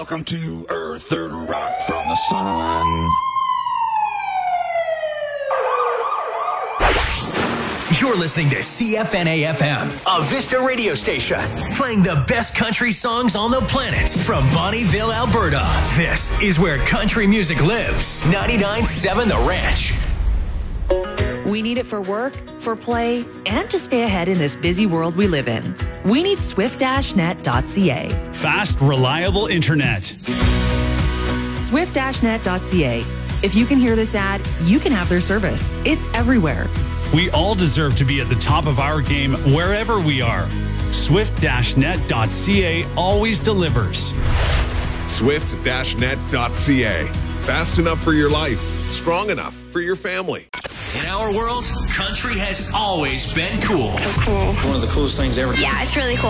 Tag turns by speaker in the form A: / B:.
A: Welcome to Earth, Third Rock from the Sun.
B: You're listening to CFNA-FM, a Vista radio station, playing the best country songs on the planet from Bonnieville, Alberta. This is where country music lives. 99.7 The Ranch.
C: We need it for work, for play, and to stay ahead in this busy world we live in. We need swift-net.ca.
D: Fast, reliable internet.
C: Swift-net.ca. If you can hear this ad, you can have their service. It's everywhere.
D: We all deserve to be at the top of our game wherever we are. Swift-net.ca always delivers.
E: Swift-net.ca. Fast enough for your life, strong enough for your family.
B: In our world, country has always been cool.
F: One of the coolest things ever.
G: Yeah, it's really cool.